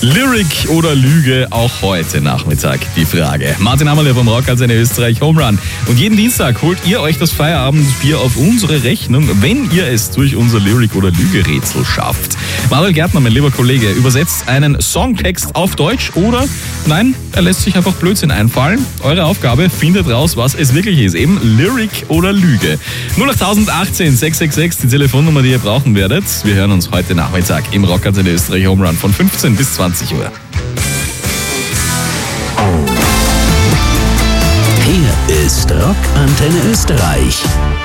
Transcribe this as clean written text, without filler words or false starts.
Lyric oder Lüge, auch heute Nachmittag die Frage. Martin Hammerle vom Rock als eine Österreich Home Run. Und jeden Dienstag holt ihr euch das Feierabendbier auf unsere Rechnung, wenn ihr es durch unser Lyric oder Lüge-Rätsel schafft. Manuel Gärtner, mein lieber Kollege, übersetzt einen Songtext auf Deutsch oder nein, er lässt sich einfach Blödsinn einfallen. Eure Aufgabe, findet raus, was es wirklich ist. Eben Lyric oder Lüge. 08018 666, die Telefonnummer, die ihr brauchen werdet. Wir hören uns heute Nachmittag im Rock als eine Österreich Home Run von 15 bis 20 Uhr. Hier ist Rock Antenne Österreich.